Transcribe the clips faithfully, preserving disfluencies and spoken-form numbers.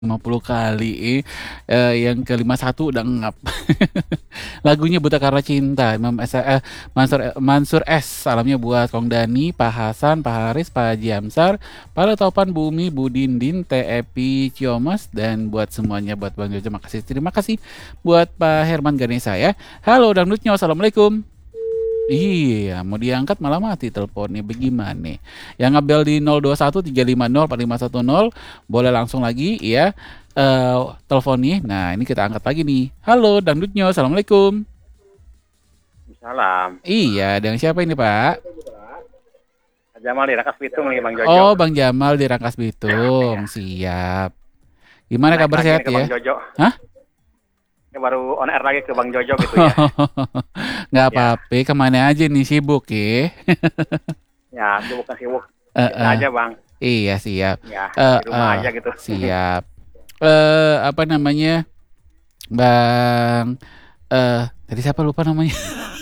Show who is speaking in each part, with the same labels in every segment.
Speaker 1: lima puluh kali, eee, yang ke lima satu udah ngap. Lagunya Buta Karena Cinta, Imam S eh, Mansur e Mansur S, salamnya buat Kong Dani, Pak Hasan, Pak Haris, Pak Haji Amsar, Pak Topan, Bu Umi, Bu Dindin, Teh Epi Ciomas, dan buat semuanya, buat Bang Jojo makasih. Terima kasih buat Pak Herman Ganesha ya. Halo dangdutnya, assalamualaikum. Iya, mau diangkat malah mati teleponnya, bagaimana? Yang ngebel di nol dua satu tiga lima nol empat lima satu nol, boleh langsung lagi ya, eee, teleponnya. Nah, ini kita angkat lagi nih. Halo dangdutnya, assalamualaikum.
Speaker 2: Salam.
Speaker 1: Iya, dengan siapa ini, Pak?
Speaker 2: Pak Jamal di Rangkas Bitung nih, Bang Jojo.
Speaker 1: Oh, Bang Jamal di Rangkas Bitung, siap. Gimana
Speaker 2: Naik
Speaker 1: kabar,
Speaker 2: lagi
Speaker 1: sehat
Speaker 2: nih ke
Speaker 1: ya?
Speaker 2: Bang Jojo.
Speaker 1: Hah?
Speaker 2: Ini baru on air lagi ke Bang Jojo gitu ya.
Speaker 1: Nggak
Speaker 2: Ya.
Speaker 1: apa-apa, kemana aja nih, sibuk ya?
Speaker 2: Ya, sibuk kan sibuk. Biasa
Speaker 1: Heeh.
Speaker 2: aja, Bang.
Speaker 1: Iya, siap.
Speaker 2: Ya, di rumah
Speaker 1: Heeh,
Speaker 2: aja gitu.
Speaker 1: siap. Eee, apa namanya, Bang, eee, tadi siapa lupa namanya?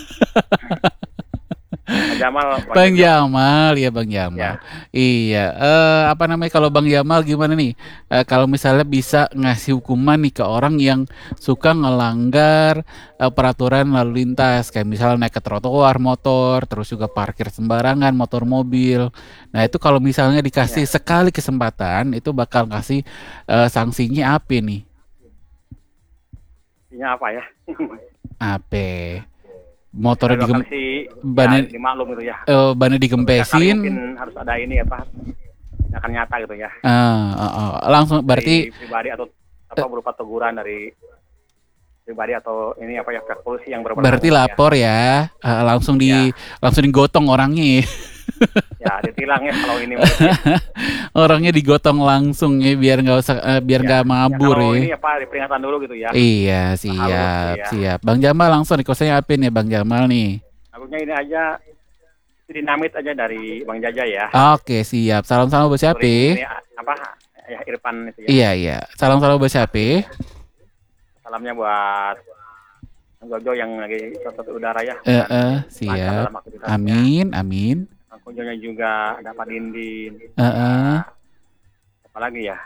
Speaker 2: Pak Jamal, Bang
Speaker 1: Bang
Speaker 2: Jojo.
Speaker 1: Jamal, ya Bang Jamal.
Speaker 2: Ya.
Speaker 1: Iya, eee, apa namanya, kalau Bang Jamal gimana nih, eee, kalau misalnya bisa ngasih hukuman nih ke orang yang suka ngelanggar, eee, peraturan lalu lintas, kayak misalnya naik ke trotoar motor, terus juga parkir sembarangan motor, mobil. Nah, itu kalau misalnya dikasih
Speaker 2: Ya.
Speaker 1: sekali kesempatan, itu bakal ngasih, eee, sanksinya apa nih?
Speaker 2: Intinya apa ya?
Speaker 1: Ape?
Speaker 2: Sekali
Speaker 1: Motornya
Speaker 2: dua
Speaker 1: digem
Speaker 2: kali sih, ya
Speaker 1: bannya
Speaker 2: dimaklum gitu ya.
Speaker 1: eee, bannya
Speaker 2: Kalau tiga kali mungkin
Speaker 1: digempesin.
Speaker 2: harus ada ini apa, tindakan nyata gitu ya.
Speaker 1: Ah, heeh, langsung berarti
Speaker 2: Dari pribadi atau
Speaker 1: e
Speaker 2: apa berupa teguran dari pribadi atau ini apa ya, pihak polisi yang berwenang
Speaker 1: berarti
Speaker 2: gitu ya.
Speaker 1: lapor ya, heeh, langsung di
Speaker 2: Ya.
Speaker 1: langsung digotong orangnya ya.
Speaker 2: Ya, ditilang ya kalau ini mungkin ya.
Speaker 1: Orangnya digotong langsung ya, biar nggak usah eee, biar
Speaker 2: Ya,
Speaker 1: nggak
Speaker 2: ya
Speaker 1: mabur
Speaker 2: kalau
Speaker 1: ya.
Speaker 2: ini apa, diperingatan dulu gitu ya.
Speaker 1: Iya,
Speaker 2: Halus gitu
Speaker 1: siap
Speaker 2: ya.
Speaker 1: siap. Bang Jamal langsung request-nya apa nih Bang Jamal nih?
Speaker 2: Lagunya ini aja, Dinamit aja dari Bang Jaja ya.
Speaker 1: Oke, siap. Salam-salam buat siapa?
Speaker 2: Featuring ini apa, ya Irfan itu ya.
Speaker 1: Iya iya. Salam-salam buat siapa?
Speaker 2: Salamnya buat Bang Jojo yang lagi sosot udara ya,
Speaker 1: Heeh,
Speaker 2: dan lancar
Speaker 1: siap.
Speaker 2: dalam aktivitasnya.
Speaker 1: Amin amin.
Speaker 2: Bang Jojonya juga ada Pak Dindin,
Speaker 1: Heeh.
Speaker 2: ada apa lagi ya?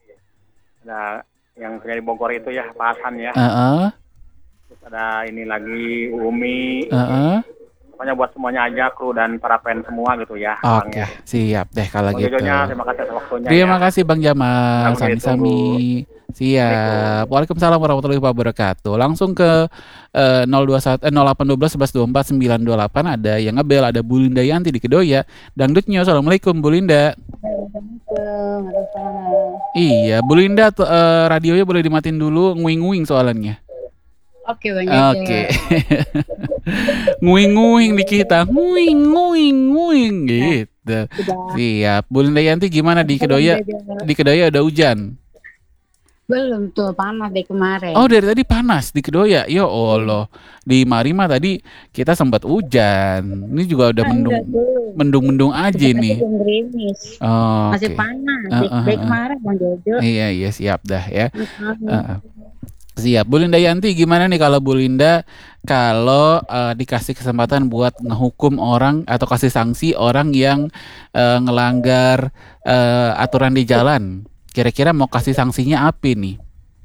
Speaker 2: Ada yang kerja di Bogor itu ya, Pak Hasan ya.
Speaker 1: Heeh.
Speaker 2: Terus ada ini lagi Umi.
Speaker 1: Heeh.
Speaker 2: Pokoknya buat semuanya aja, kru dan para fans semua gitu ya,
Speaker 1: Oke,
Speaker 2: orangnya.
Speaker 1: siap deh kalau
Speaker 2: Bang
Speaker 1: gitu.
Speaker 2: Jojonya terima kasih atas waktunya ya.
Speaker 1: Terima kasih Bang Jamal,
Speaker 2: Lagunya
Speaker 1: sami-sami.
Speaker 2: ditunggu.
Speaker 1: Siap.
Speaker 2: Assalamualaikum.
Speaker 1: Waalaikumsalam warahmatullahi wabarakatuh. Langsung ke eee, nol dua sat eh, nol delapan satu dua sebelas dua empat sembilan dua delapan, ada yang ngebel, ada Bu Linda Yanti di Kedoya. Dangdutnya, assalamualaikum Bu Linda.
Speaker 3: Waalaikumsalam, waalaikumsalam.
Speaker 1: Iya, Bu Linda tuh, eee, radionya boleh dimatiin dulu, nguing-nguing soalnya.
Speaker 3: Oke, Bang Jojo.
Speaker 1: Oke. Nguing-nguing di kita, nguing nguing nguing gitu.
Speaker 3: Udah.
Speaker 1: Siap. Bu Linda Yanti gimana di
Speaker 3: Belum,
Speaker 1: Kedoya?
Speaker 3: Jojo.
Speaker 1: Di Kedoya ada hujan?
Speaker 3: Belum tuh, panas dari kemarin.
Speaker 1: Oh, dari tadi panas di Kedoya? Ya
Speaker 3: Iya.
Speaker 1: Allah. Di Marima tadi kita sempat hujan. Ini juga udah
Speaker 3: Ah,
Speaker 1: mendung
Speaker 3: enggak belum.
Speaker 1: mendung-mendung aja
Speaker 3: Sebentar
Speaker 1: nih.
Speaker 3: belum gerimis. Masih
Speaker 1: Oke.
Speaker 3: panas dari,
Speaker 1: Heeh
Speaker 3: dari
Speaker 1: heeh.
Speaker 3: kemarin, Bang Jojo.
Speaker 1: Iya iya, siap dah ya.
Speaker 3: Mm-mm.
Speaker 1: Heeh. Siap. Bu Linda Yanti gimana nih kalau Bu Linda kalau, eee, dikasih kesempatan buat ngehukum orang atau kasih sanksi orang yang, eee, ngelanggar, eee, aturan di jalan, kira-kira mau kasih sanksinya apa nih?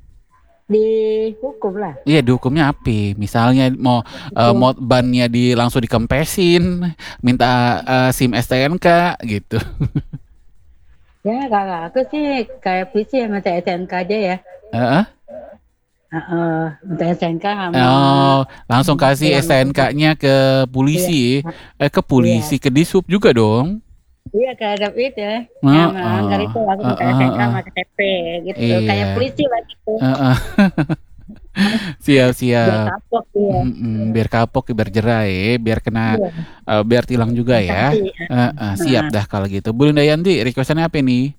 Speaker 3: Dihukum lah.
Speaker 1: Iya, dihukumnya apa? Misalnya mau, eee,
Speaker 3: Hukum.
Speaker 1: mau bannya di langsung dikempesin, minta, eee, SIM S T N K gitu.
Speaker 3: Ya, kalau aku sih kayak polisi ya, minta S T N K aja ya.
Speaker 1: Heeh?
Speaker 3: Heeh, minta S T N K sama
Speaker 1: Oh, langsung kasih
Speaker 3: pulang
Speaker 1: S T N
Speaker 3: aja.
Speaker 1: K-nya ke
Speaker 3: Iya.
Speaker 1: polisi ya? Eh, ke
Speaker 3: Iya.
Speaker 1: polisi, ke Dishub juga dong?
Speaker 3: Iya, kayak David ya, yang melanggar
Speaker 1: Heeh.
Speaker 3: itu langsung minta
Speaker 1: Heeh
Speaker 3: S T N K
Speaker 1: heeh.
Speaker 3: sama K T P gitu, kayak
Speaker 1: Iya.
Speaker 3: polisi lah gitu.
Speaker 1: Heeh. Siap
Speaker 3: Biar
Speaker 1: siap.
Speaker 3: kapok dia.
Speaker 1: Mhm, biar kapok, biar jerah ya, biar kena,
Speaker 3: Iya.
Speaker 1: eee, biar tilang juga
Speaker 3: Kena
Speaker 1: ya.
Speaker 3: sanksi, heeh.
Speaker 1: Heeh, siap
Speaker 3: Heeh.
Speaker 1: dah kalau gitu. Bu Linda Yanti request-nya apa nih?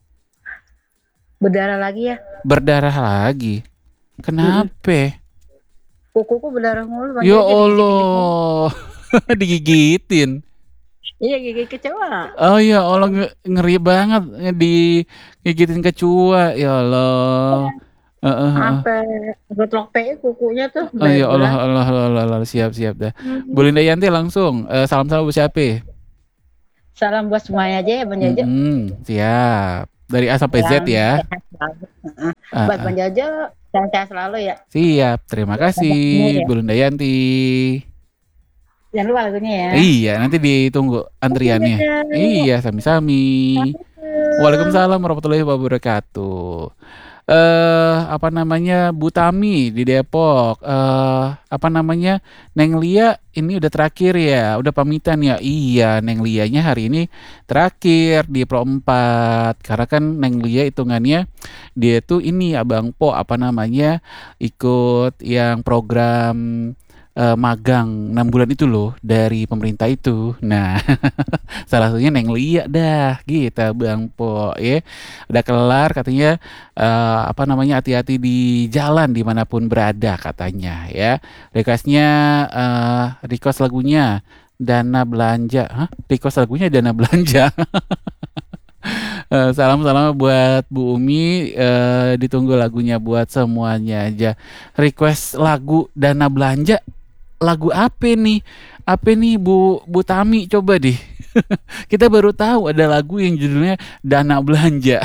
Speaker 3: Berdarah lagi ya.
Speaker 1: Berdarah lagi?
Speaker 3: Mhm.
Speaker 1: Kenapa?
Speaker 3: Kukuku berdarah mulu, Bang
Speaker 1: Ya
Speaker 3: Jojo, digigit-gigit mulu.
Speaker 1: Allah, digigitin?
Speaker 3: Iya, gigit kecoa.
Speaker 1: Oh ya Allah, nge ngeri banget digigitin kecoa, ya Allah.
Speaker 3: Iya.
Speaker 1: Heeh heeh.
Speaker 3: Sampai getlok P I kukunya tuh,
Speaker 1: Oh ya Allah
Speaker 3: berat.
Speaker 1: Allah Allah Allah, siap siap dah. Bu
Speaker 3: Mhm.
Speaker 1: Linda Yanti langsung, eee, salam-salam buat siapa?
Speaker 3: Salam buat semuanya aja ya, Bang Jojo.
Speaker 1: Mhm, siap. Dari A sampai Z
Speaker 3: Yang
Speaker 1: ya.
Speaker 3: sehat selalu. Heeh.
Speaker 1: Ah,
Speaker 3: Buat
Speaker 1: ah.
Speaker 3: Bang Jojo, sehat-sehat selalu ya.
Speaker 1: Siap, terima kasih
Speaker 3: Lagunya ya.
Speaker 1: Bu Lundayanti.
Speaker 3: Jangan lupa lagunya ya.
Speaker 1: Iya, nanti ditunggu
Speaker 3: Oke,
Speaker 1: antriannya.
Speaker 3: Jojo.
Speaker 1: Iya, sami-sami.
Speaker 3: Assalamualaikum.
Speaker 1: Waalaikumsalam warahmatullahi wabarakatuh. Eh, apa namanya, Bu Tami di Depok. Eh, apa namanya, Neng Lia ini udah terakhir ya, udah pamitan ya. Iya, Neng Lianya hari ini terakhir di Pro empat. Karena kan Neng Lia hitungannya dia tuh ini Abang Po apa namanya, ikut yang program eh, magang enam bulan itu loh dari pemerintah itu. Nah, salah satunya Neng Lia dah gitu Bang Po ya. Udah kelar katanya, eh, apa namanya, hati-hati di jalan dimanapun berada katanya ya. Requestnya, eh, request lagunya Dana Belanja. Hah? Request lagunya Dana Belanja. Eh, Salam-salam buat Bu Umi, eh, ditunggu lagunya buat semuanya aja. Request lagu Dana Belanja, lagu apa nih? Apa nih Bu Bu Tami, coba deh. Kita baru tahu ada lagu yang judulnya Dana Belanja.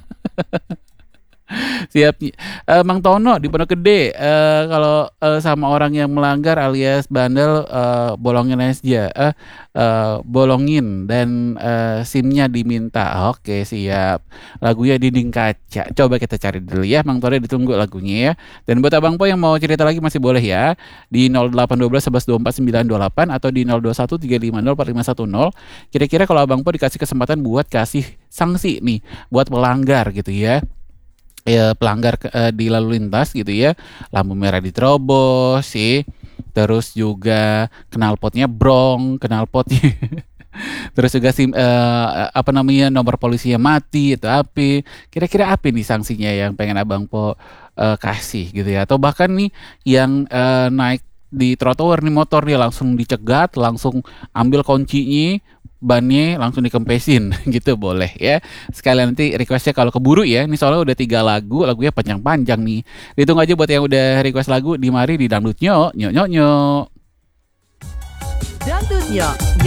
Speaker 1: Siap. Eh, Mang Tono di Pondok Gede, eh, kalau eh, sama orang yang melanggar alias bandel, eh, bolongin aja, eh, eh, bolongin dan eh, SIM-nya diminta. Oke, siap. Lagunya Dinding Kaca. Coba kita cari dulu ya, Mang Tono ditunggu lagunya ya. Dan buat Abang Po yang mau cerita lagi masih boleh ya di nol delapan satu dua satu satu dua empat sembilan dua delapan atau di nol dua satu tiga lima nol empat lima satu nol. Kira-kira kalau Abang Po dikasih kesempatan buat kasih sanksi nih buat melanggar gitu ya, ya pelanggar ke- eh, di lalu lintas gitu ya, lampu merah diterobos sih, terus juga knalpotnya brong, knalpotnya terus juga sim eh, apa namanya, nomor polisinya mati itu apa, kira-kira apa nih sanksinya yang pengen Abang Po eh, kasih gitu ya, atau bahkan nih yang eh, naik di trotoar nih motor dia langsung dicegat, langsung ambil kuncinya, bannya langsung dikempesin gitu boleh ya. Sekalian nanti requestnya kalau keburu ya, ini soalnya udah tiga lagu, lagunya panjang-panjang nih. Ditunggu aja buat yang udah request lagu di mari di dangdut nyok nyok nyok nyok.
Speaker 4: Dangdut Nyok.